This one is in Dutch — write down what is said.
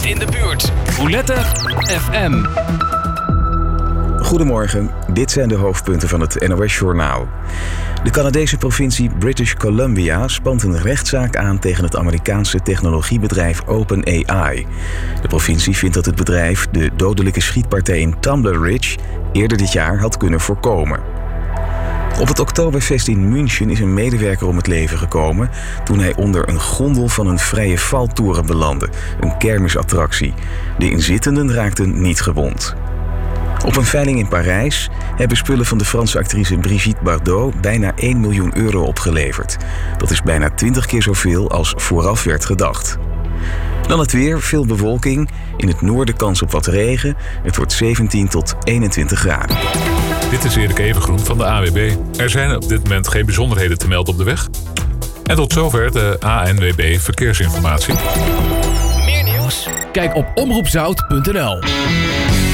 in de buurt. Roulette FM. Goedemorgen, dit zijn de hoofdpunten van het NOS-journaal. De Canadese provincie British Columbia spant een rechtszaak aan tegen het Amerikaanse technologiebedrijf OpenAI. De provincie vindt dat het bedrijf de dodelijke schietpartij in Tumbler Ridge eerder dit jaar had kunnen voorkomen. Op het Oktoberfest in München is een medewerker om het leven gekomen toen hij onder een gondel van een vrije valtoren belandde, een kermisattractie. De inzittenden raakten niet gewond. Op een veiling in Parijs hebben spullen van de Franse actrice Brigitte Bardot bijna 1 miljoen euro opgeleverd. Dat is bijna 20 keer zoveel als vooraf werd gedacht. Dan het weer, veel bewolking. In het noorden kans op wat regen. Het wordt 17 tot 21 graden. Dit is Erik Evengroen van de AWB. Er zijn op dit moment geen bijzonderheden te melden op de weg. En tot zover de ANWB Verkeersinformatie. Meer nieuws? Kijk op omroepzout.nl.